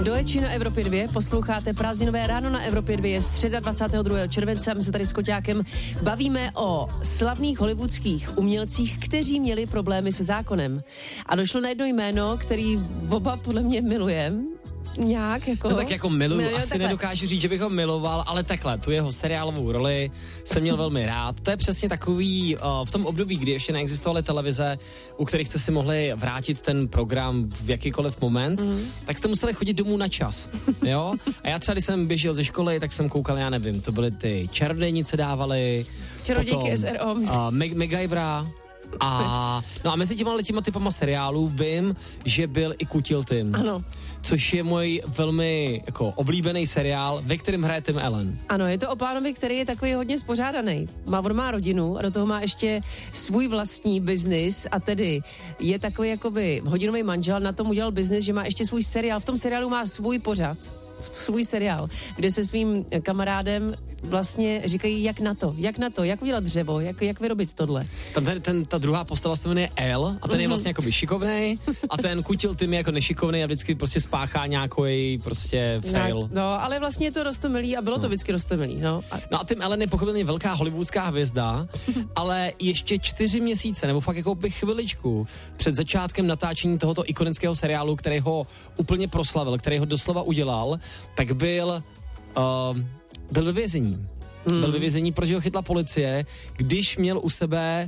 Doječi na Evropě 2, posloucháte prázdninové ráno na Evropě 2, je středa 22. července a my se tady s Koťákem bavíme o slavných hollywoodských umělcích, kteří měli problémy se zákonem. A došlo na jedno jméno, který oba podle mě milujeme. Nějak jako... No tak jako miluju, asi takhle. nedokážu říct, že bych ho miloval, ale takhle, tu jeho seriálovou roli jsem měl velmi rád. To je přesně takový, v tom období, kdy ještě neexistovaly televize, u kterých jste si mohli vrátit ten program v jakýkoliv moment, tak jste museli chodit domů na čas, jo? A já třeba, když jsem běžel ze školy, tak jsem koukal, já nevím, to byly ty Čarodějnice dávali, Čarodějky SRO, MacGyvera. A mezi těma typama seriálů vím, že byl i Kutil Tim. Ano. Což je můj velmi jako oblíbený seriál, ve kterém hraje Tim Allen. Ano, je to o pánovi, který je takový hodně spořádaný. On má rodinu a do toho má ještě svůj vlastní biznis a tedy je takový jakoby hodinový manžel, na tom udělal biznis, že má ještě svůj seriál. V tom seriálu má svůj pořad, svůj seriál, kde se svým kamarádem vlastně říkají, jak udělat dřevo, jak vyrobit tohle. Ta druhá postava se jmenuje El a ten je vlastně jakoby šikovnej a ten Kutil Tim je jako nešikovnej a vždycky prostě spáchá nějaký prostě fail. No, ale vlastně je to roztomilý a bylo to vždycky roztomilý, no. No a Tim Allen je pochopitelně velká hollywoodská hvězda, ale ještě 4 měsíce, nebo fakt jako chviličku před začátkem natáčení tohoto ikonického seriálu, který ho úplně proslavil, který ho doslova udělal, tak byl ve vězení. Byl ve vězení, protože ho chytla policie, když měl u sebe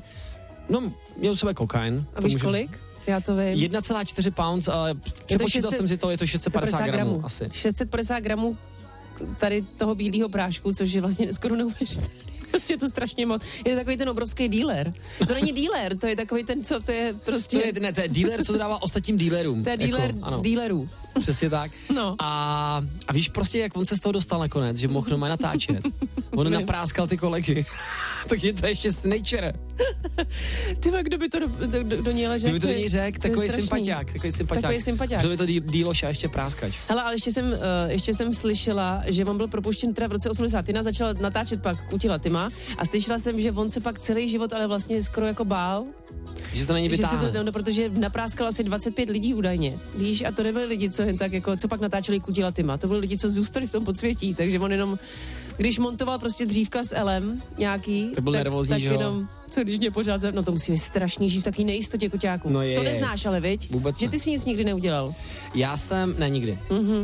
kokain. A víš kolik? Já to vím. 1,4 pounds, přepočítal jsem si to, je to 650 gramů asi. 650 gramů tady toho bílého prášku, což je vlastně skoro neuvěřitelné. Prostě je to strašně moc. Je to takový ten obrovský dealer. To není dealer, to je takový ten, co to je prostě... To je dealer, co to dává ostatním dealerům. To je dealer dealerů. Přesně tak. No. A víš prostě, jak on se z toho dostal nakonec, že mohl normálně natáčet. On napráskal ty kolegy. Takže to je ještě snitcher. Tyhle, kdo by to do něj řekl? Kdo by to do něj řekl? Takový sympatiák. Že by to díloša ještě práskač. Hele, ale ještě jsem slyšela, že on byl propuštěn teda v roce 81, začal natáčet pak Kutila Tima a slyšela jsem, že on se pak celý život ale vlastně skoro jako bál. Že to není vytáhne. Protože napráskal asi 25 lidí údajně. Víš, a to nebyli lidi, co jen tak jako, co pak natáčeli Kutila Tima. To byli lidi, co zůstali v tom podsvětí, takže on jenom, když montoval prostě dřívka s Elem nějaký, to byl nervózní, tak že jenom, co když mě pořád to musí být strašný, žít v taký nejistotě, Koťáku. No to neznáš, ale viď? Vůbec že ty si nic nikdy neudělal. Já jsem, ne nikdy.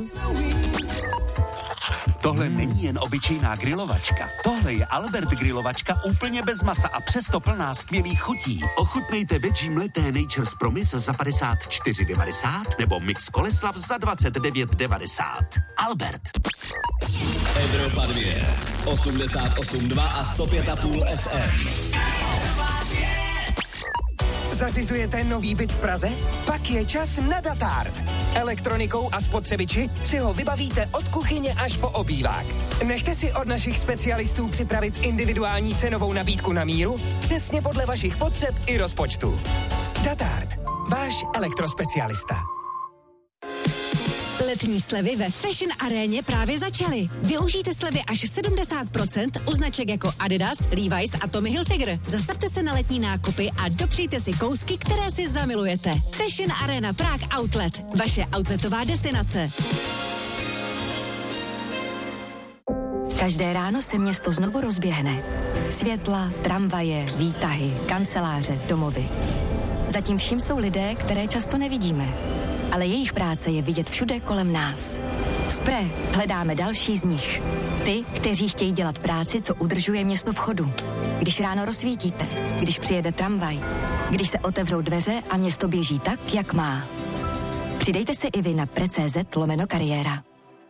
Tohle není jen obyčejná grilovačka. Tohle je Albert grilovačka úplně bez masa a přesto plná skvělých chutí. Ochutnejte veggie mleté Nature's Promise za 54,90 nebo mix Koleslav za 29,90. Albert. Evropa 2, 88,2 a 105,5 FM. Zařizujete nový byt v Praze? Pak je čas na Datart. Elektronikou a spotřebiči si ho vybavíte od kuchyně až po obývák. Nechte si od našich specialistů připravit individuální cenovou nabídku na míru, přesně podle vašich potřeb i rozpočtu. Datart. Váš elektrospecialista. Letní slevy ve Fashion Aréně právě začaly. Využijte slevy až 70% u značek jako Adidas, Levi's a Tommy Hilfiger. Zastavte se na letní nákupy a dopřejte si kousky, které si zamilujete. Fashion Arena Prague Outlet. Vaše outletová destinace. Každé ráno se město znovu rozběhne. Světla, tramvaje, výtahy, kanceláře, domovy. Zatím vším jsou lidé, které často nevidíme. Ale jejich práce je vidět všude kolem nás. V Pre hledáme další z nich. Ty, kteří chtějí dělat práci, co udržuje město v chodu. Když ráno rozsvítíte, když přijede tramvaj, když se otevřou dveře a město běží tak, jak má. Přidejte se i vy na pre.cz/kariéra.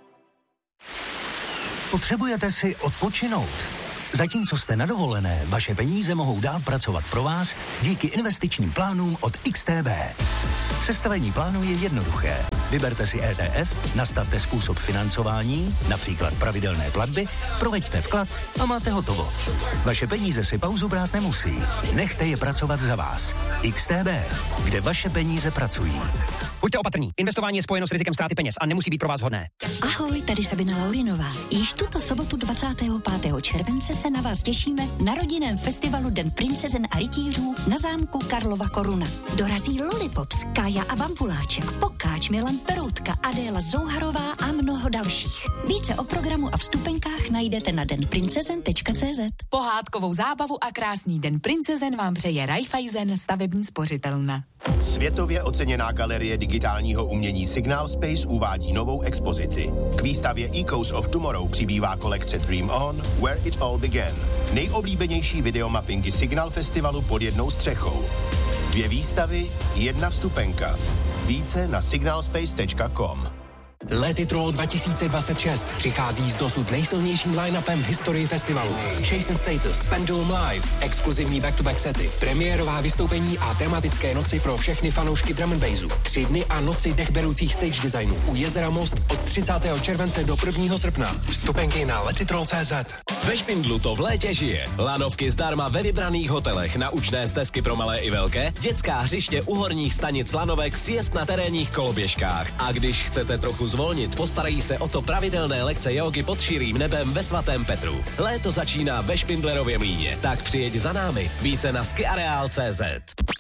Potřebujete si odpočinout? Zatímco jste na dovolené, vaše peníze mohou dál pracovat pro vás díky investičním plánům od XTB. Sestavení plánu je jednoduché. Vyberte si ETF, nastavte způsob financování, například pravidelné platby, proveďte vklad a máte hotovo. Vaše peníze si pauzu brát nemusí. Nechte je pracovat za vás. XTB, kde vaše peníze pracují. Buďte opatrní. Investování je spojeno s rizikem ztráty peněz a nemusí být pro vás vhodné. Ahoj, tady Sabina Laurinová. Již tuto sobotu 25. července se na vás těšíme na rodinném festivalu Den princezen a rytířů na zámku Karlova Koruna. Dorazí Lollipops, Kája a Bambuláček, Pokáč, Milan Peroutka, Adéla Zouharová a mnoho dalších. Více o programu a vstupenkách najdete na denprincezen.cz. Pohádkovou zábavu a krásný Den princezen vám přeje Raiffeisen stavební spořitelna. Světově oceněná galerie digitálního umění Signal Space uvádí novou expozici. K výstavě Echoes of Tomorrow přibývá kolekce Dream On, Where It All Began. Nejoblíbenější videomappingy Signal Festivalu pod jednou střechou. 2 výstavy, 1 vstupenka. Více na signalspace.com. Let It Roll 2026 přichází s dosud nejsilnějším line-upem v historii festivalu. Chase and Status, Pendulum Live, exkluzivní back-to-back sety, premiérová vystoupení a tematické noci pro všechny fanoušky drum and bassu. 3 dny a noci dechberoucích stage designů u jezera Most od 30. července do 1. srpna. Vstupenky na letitroll.cz. Ve Špindlu to v létě žije. Lanovky zdarma ve vybraných hotelech, naučné stezky pro malé i velké, dětská hřiště u horních stanic lanovek, sjezd na terénních koloběžkách. A když chcete trochu zvolnit, postarají se o to pravidelné lekce jógy pod širým nebem ve Svatém Petru. Léto začíná ve Špindlerově Mlýně, tak přijeď za námi. Více na skiareal.cz.